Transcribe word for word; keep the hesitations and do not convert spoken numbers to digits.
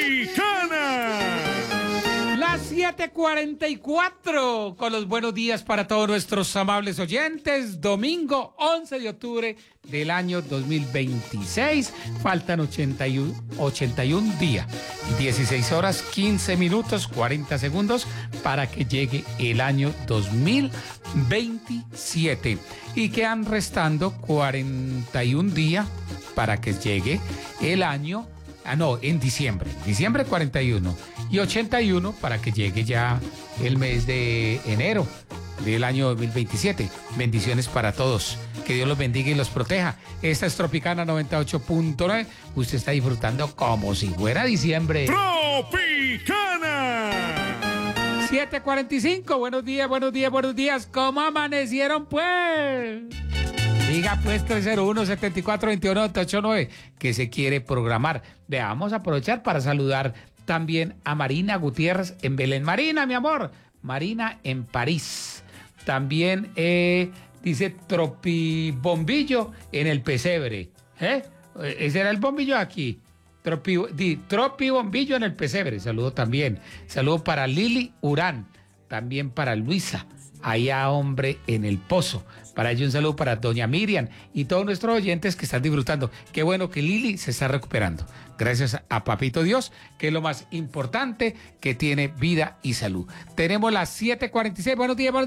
Tropicana. Las siete cuarenta y cuatro, con los buenos días para todos nuestros amables oyentes. Domingo once de octubre del año dos mil veintiséis. Faltan ochenta y uno, ochenta y un días, dieciséis horas, quince minutos, cuarenta segundos para que llegue el año dos mil veintisiete. Y quedan restando cuarenta y un días para que llegue el año... Ah, no, en diciembre. Diciembre cuarenta y uno. Y ochenta y uno para que llegue ya el mes de enero del año dos mil veintisiete. Bendiciones para todos. Que Dios los bendiga y los proteja. Esta es Tropicana noventa y ocho punto nueve. Usted está disfrutando como si fuera diciembre. Tropicana. siete cuarenta y cinco. Buenos días, buenos días, buenos días. ¿Cómo amanecieron, pues? Diga pues tres cero uno, siete cuatro dos uno, ocho nueve que se quiere programar. Veamos aprovechar para saludar también a Marina Gutiérrez en Belén. Marina, mi amor. Marina en París. También eh, dice Tropibombillo en el Pesebre. ¿Eh? Ese era el bombillo aquí. Tropi, di, Tropibombillo en el Pesebre. Saludo también. Saludo para Lili Urán. También para Luisa. Allá, hombre, en el Pozo. Para ello un saludo para doña Miriam y todos nuestros oyentes que están disfrutando. Qué bueno que Lili se está recuperando. Gracias a Papito Dios, que es lo más importante, que tiene vida y salud. Tenemos las siete cuarenta y seis. Buenos días, buenos